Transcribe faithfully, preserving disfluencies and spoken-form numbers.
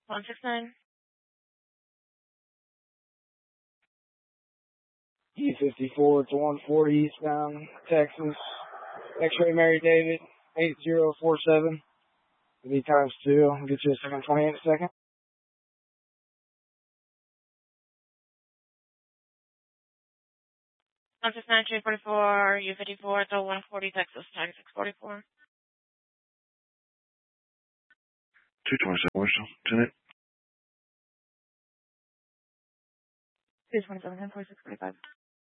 one six nine. E fifty-four to one forty eastbound, Texas. X-ray Mary David, eight zero four seven. Lead times two. I'll get you a second twenty-eight in a second. one six nine three forty-four, U fifty-four to one forty, Texas, tag six forty-four. two twenty-seven, where's the Lieutenant? two twenty-seven, ten forty-six forty-five.